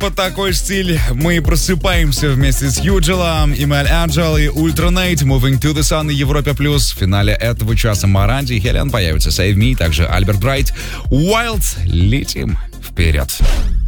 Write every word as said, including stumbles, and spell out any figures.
под такой стиль мы просыпаемся вместе с Юджелом, Эмэль Энджел и Ультранейт. Moving to the Sun и Европе Плюс. В финале этого часа Моранди и Хелен появятся. Save Me, также Альберт Брайт. Wild. Летим вперед.